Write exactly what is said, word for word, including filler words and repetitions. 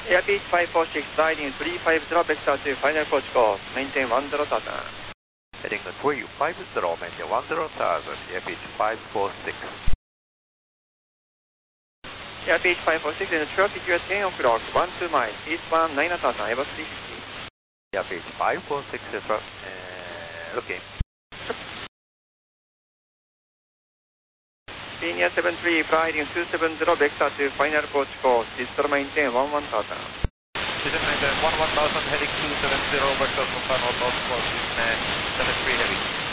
Airbus five four six, riding three five zero, vector to final approach course, maintain one zero thousand. Heading three five zero, maintain one zero thousand, Airbus five four six. Airbus five four six, and traffic at ten o'clock, one two miles, eastbound nine thousand, Airbus three fifty. Airbus five four six, uh, okay. Senior seven three, riding two seven zero, vector to final approach course, distal maintain one one thousand. Distal maintain one one thousand, heading two seven zero, vector to final approach course, seven three heavy.